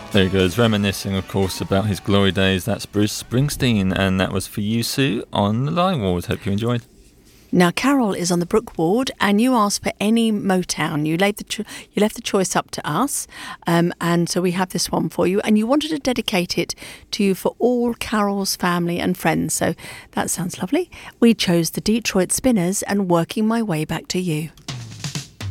There he goes, reminiscing, of course, about his glory days. That's Bruce Springsteen, and that was for you, Sue, on the Line Ward. Hope you enjoyed. Now, Carol is on the Brook Ward, and you asked for any Motown. You left the choice up to us, and so we have this one for you. And you wanted to dedicate it to you for all Carol's family and friends. So that sounds lovely. We chose the Detroit Spinners and Working My Way Back to You.